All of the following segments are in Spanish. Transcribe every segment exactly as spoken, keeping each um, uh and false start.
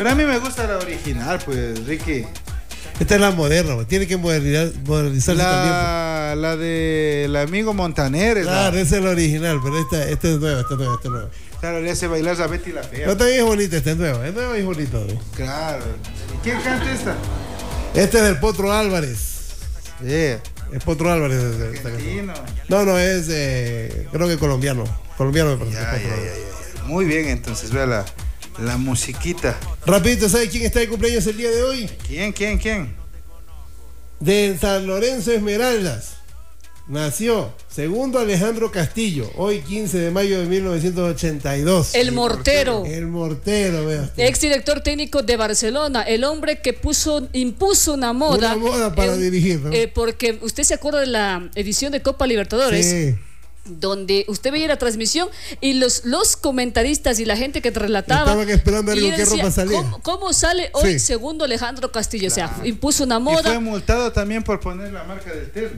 Pero a mí me gusta la original, pues, Ricky. Esta es la moderna, tiene que modernizar, modernizarse la, también. Pues. La de el amigo Montaner. Claro, la... esa es la original, pero esta, esta es nueva, esta es nueva, esta es nueva. Claro, le hace bailar a Betty la Fea. No, también es bonita, esta es nueva, es nueva y bonita. ¿No? Claro. ¿Y quién canta esta? Este es del Potro Álvarez. Sí. Es Potro Álvarez. Argentino. No, no, es, eh, creo que colombiano. Colombiano me parece. Ya, ya, ya, ya. Muy bien, entonces, vea la, la musiquita. Rapidito, ¿sabes quién está de cumpleaños el día de hoy? ¿Quién, quién, quién? De San Lorenzo Esmeraldas. Nació Segundo Alejandro Castillo, hoy quince de mayo de mil novecientos ochenta y dos. El mortero. El mortero, vea. Ex director técnico de Barcelona, el hombre que puso, impuso una moda. Una moda para eh, dirigir, ¿no? Eh, porque usted se acuerda de la edición de Copa Libertadores. Sí. Donde usted veía la transmisión y los, los comentaristas y la gente que te relataba estaban esperando a ver con qué ropa salía. ¿cómo, ¿Cómo sale hoy Sí. Segundo Alejandro Castillo? Claro. O sea, impuso una Y moda. fue multado también por poner la marca del terno.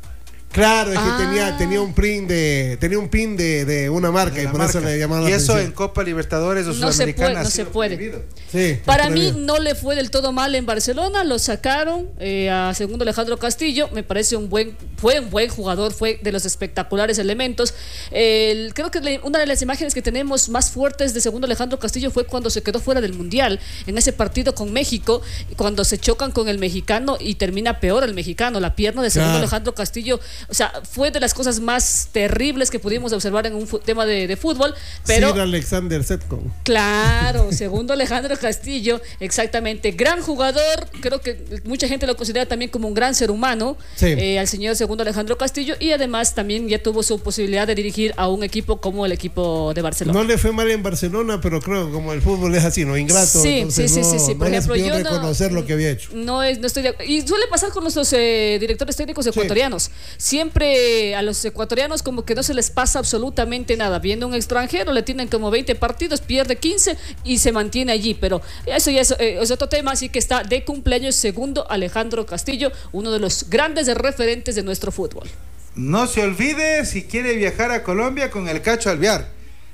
Claro, es que Ah. tenía, tenía un pin de tenía un pin de, de una marca De y la por marca. eso le llamaron la Y eso atención. en Copa Libertadores o No se Sudamericana puede, ha no sido se puede. prohibido. Sí, Para mí prohibido. no le fue del todo mal en Barcelona, lo sacaron eh, a Segundo Alejandro Castillo, me parece un buen, fue un buen jugador, fue de los espectaculares elementos. El, creo que le, una de las imágenes que tenemos más fuertes de Segundo Alejandro Castillo fue cuando se quedó fuera del Mundial, en ese partido con México, cuando se chocan con el mexicano y termina peor el mexicano, la pierna de Segundo Claro. Alejandro Castillo, o sea, fue de las cosas más terribles que pudimos observar en un fu- tema de, de fútbol, pero... Sir Alexander Setcon. Claro, Segundo Alejandro Castillo, exactamente, gran jugador, creo que mucha gente lo considera también como un gran ser humano, Sí. eh, al señor Segundo Alejandro Castillo, y además también ya tuvo su posibilidad de dirigir a un equipo como el equipo de Barcelona. No le fue mal en Barcelona, pero creo que como el fútbol es así, ¿no? Ingrato. Sí, entonces sí, no, sí, sí, sí. Por no le ejemplo, supieron yo no- reconocer lo que había hecho. No es, no estoy de acuerdo. Y suele pasar con nuestros eh, directores técnicos ecuatorianos. Siempre a los ecuatorianos como que no se les pasa absolutamente nada. Viendo un extranjero, le tienen como veinte partidos, pierde quince y se mantiene allí. Pero eso ya es, eh, es otro tema, así que está de cumpleaños Segundo Alejandro Castillo, uno de los grandes referentes de nuestro fútbol. No se olvide si quiere viajar a Colombia con el Cacho Alvear.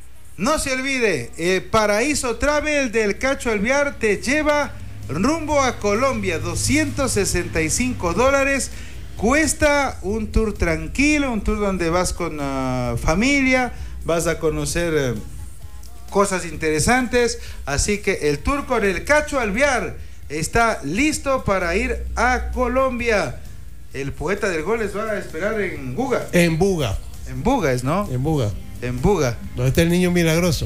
No se olvide, eh, Paraíso Travel del Cacho Alvear te lleva rumbo a Colombia. doscientos sesenta y cinco dólares cuesta un tour tranquilo, un tour donde vas con uh, familia, vas a conocer uh, cosas interesantes. Así que el tour con el Cacho Alvear está listo para ir a Colombia. El poeta del gol les va a esperar en Buga. En Buga. En Buga es, ¿no? En Buga. En Buga. Donde está el niño milagroso.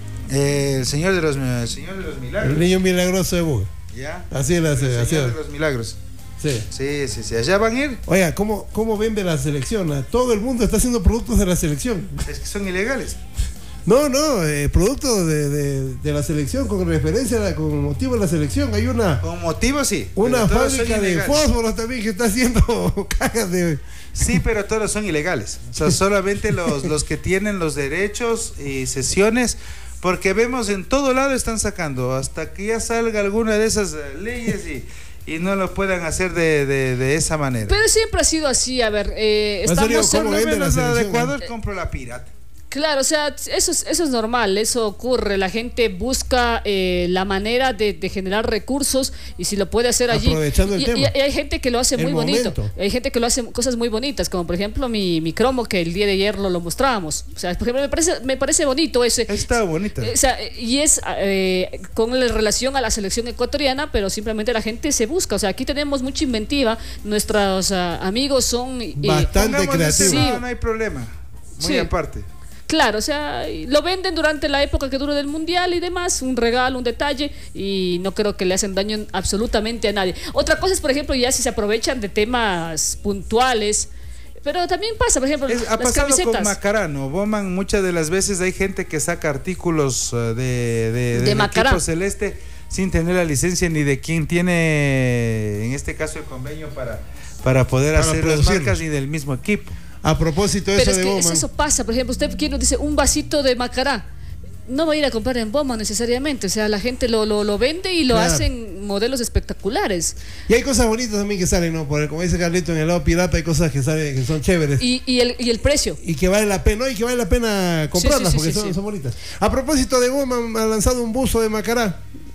Eh, el señor de los el señor de los milagros. El niño milagroso de Buga. Ya. Así es la El señor así es. de los milagros. Sí. Sí, sí, sí. Allá van a ir. Oiga, ¿cómo, ¿cómo vende la selección? Ah, todo el mundo está haciendo productos de la selección. Es que son ilegales. No, no, eh, productos de, de, de la selección con referencia, a la, con motivo de la selección. Hay una, Con motivo sí. una pero todos son fábrica de ilegales. fósforos también que está haciendo cajas de... Sí, pero todos son ilegales. O sea, solamente los, los que tienen los derechos y sesiones, porque vemos en todo lado están sacando, hasta que ya salga alguna de esas eh, leyes y, y no lo puedan hacer de, de, de esa manera. Pero siempre ha sido así, a ver, eh, En serio, estamos... ¿cómo Por lo vende la menos la de selección? Ecuador compro la pirata. Claro, o sea, eso es, eso es normal, eso ocurre. La gente busca eh, la manera de, de generar recursos y si lo puede hacer allí. Aprovechando el y, tema. y- y hay gente que lo hace El muy bonito. momento. Hay gente que lo hace cosas muy bonitas, como por ejemplo mi, mi cromo que el día de ayer lo, lo mostrábamos. O sea, por ejemplo, me parece, me parece bonito ese. Está bonita. Eh, O sea, y es eh, con la relación a la selección ecuatoriana, pero simplemente la gente se busca. O sea, aquí tenemos mucha inventiva. Nuestros ah, amigos son. eh, Bastante Pongámosle ese, creativo. No, no hay problema. Muy Sí. aparte. Claro, o sea, lo venden durante la época que dura del mundial y demás, un regalo, un detalle, y no creo que le hacen daño absolutamente a nadie. Otra cosa es, por ejemplo, ya si se aprovechan de temas puntuales, pero también pasa, por ejemplo, Es- ha las pasado con camisetas. Macarano, Bowman, muchas de las veces hay gente que saca artículos eh, de, de, del Macará. equipo celeste sin tener la licencia ni de quien tiene, en este caso, el convenio para, para poder Para hacer las producirlos. marcas ni del mismo equipo. A propósito de Pero eso es de que Bowman. eso pasa, por ejemplo, usted quiere, dice, un vasito de Macará. No va a ir a comprar en Boma necesariamente, o sea, la gente lo, lo, lo vende y lo Claro. hacen modelos espectaculares. Y hay cosas bonitas también que salen, ¿no? Porque como dice Carlito, en el lado pirata hay cosas que salen, que son chéveres. Y, y, el, y el precio. Y que vale la pena, ¿no? Y que vale la pena comprarlas Sí, sí, sí, porque sí, son, sí. son bonitas. A propósito de Bowman, ha lanzado un buzo de Macará.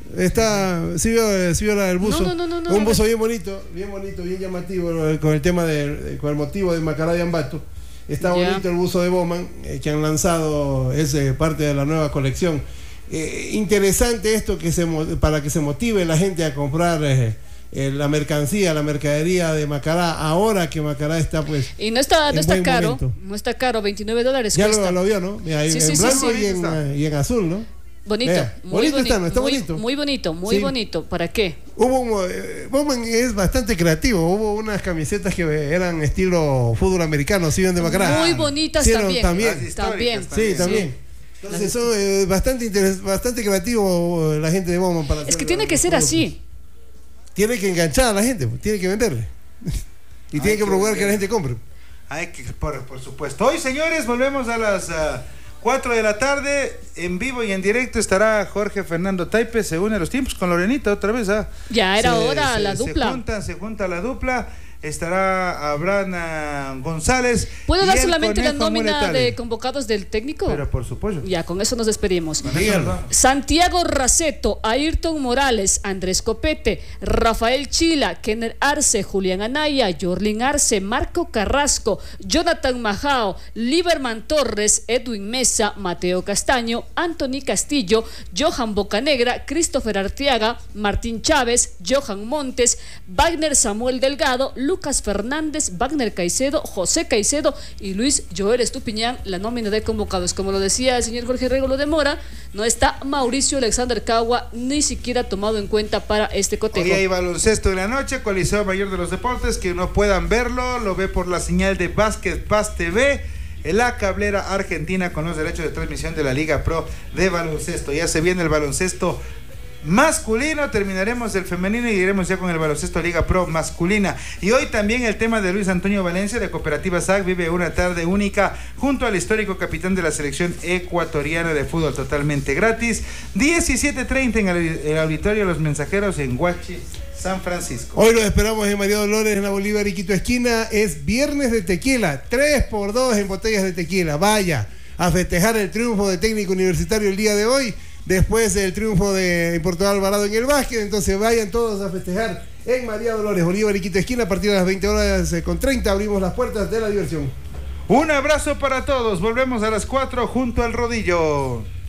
Está, sí vio, sí vio la del buzo. No, no, no, no, un no, buzo bien bonito, bien bonito, bien llamativo con el tema de, con el motivo de Macará de Ambato. Está Ya. bonito el buzo de Bowman eh, que han lanzado, es eh, parte de la nueva colección. Eh, interesante esto que se para que se motive la gente a comprar eh, eh, la mercancía, la mercadería de Macará, ahora que Macará está pues. Y no está, no en está buen caro, momento. no está caro, veintinueve dólares Ya cuesta. lo, lo vio, ¿no? Mira, Sí, en, sí, en sí, blanco sí. y, en, eh, y en azul, ¿no? Bonito, Vea, muy bonito bonito, está, ¿no? Está muy, bonito. muy bonito, muy Sí. bonito. ¿Para qué? Hubo un, eh, Bowman es bastante creativo. Hubo unas camisetas que eran estilo fútbol americano, ¿sí ven de Macará? Muy bonitas Sí, no, también. también. Las históricas También. Sí, también. Entonces son eh, bastante interes- bastante creativo la gente de Bowman para Es hacer que tiene que los ser productos. así. Tiene que enganchar a la gente, pues, tiene que venderle. y Hay tiene que que provocar vender. que la gente compre. Hay que, por, por supuesto. Hoy, señores, volvemos a las uh, cuatro de la tarde. En vivo y en directo estará Jorge Fernando Taipe. Se une a los tiempos con Lorenita otra vez. ¿ah? Ya era Se- hora se- la dupla. Se junta, se junta la dupla. Estará Abraham ah, González. ¿Puedo y dar el solamente la Conejo nómina Muletale. de convocados del técnico? Pero por supuesto. Ya, con eso nos despedimos. Con eso Dígalo. nos vamos. Santiago Raceto, Ayrton Morales, Andrés Copete, Rafael Chila, Kenner Arce, Julián Anaya, Jorlin Arce, Marco Carrasco, Jonathan Majao, Liberman Torres, Edwin Mesa, Mateo Castaño, Anthony Castillo, Johan Bocanegra, Christopher Arteaga, Martín Chávez, Johan Montes, Wagner Samuel Delgado, Lucas Fernández, Wagner Caicedo, José Caicedo y Luis Joel Estupiñán, la nómina de convocados. Como lo decía el señor Jorge Regolo de Mora, no está Mauricio Alexander Cagua ni siquiera tomado en cuenta para este cotejo. Hoy hay baloncesto en la noche, Coliseo Mayor de los Deportes. Que no puedan verlo, lo ve por la señal de Basket Pass T V, en la cablera argentina, con los derechos de transmisión de la Liga Pro de baloncesto. Ya se viene el baloncesto masculino, terminaremos el femenino y iremos ya con el baloncesto Liga Pro masculina. Y hoy también el tema de Luis Antonio Valencia de Cooperativa S A C vive una tarde única junto al histórico capitán de la selección ecuatoriana de fútbol, totalmente gratis. diecisiete treinta en el, el auditorio Los Mensajeros en Huachi, San Francisco. Hoy los esperamos en María Dolores en la Bolívar y Quito esquina. Es viernes de tequila, tres por dos en botellas de tequila. Vaya a festejar el triunfo de Técnico Universitario el día de hoy, después del triunfo de Portugal Alvarado en el básquet. Entonces vayan todos a festejar en María Dolores, Bolívar y Quito esquina. A partir de las veinte horas con treinta abrimos las puertas de la diversión. Un abrazo para todos, volvemos a las cuatro junto al rodillo.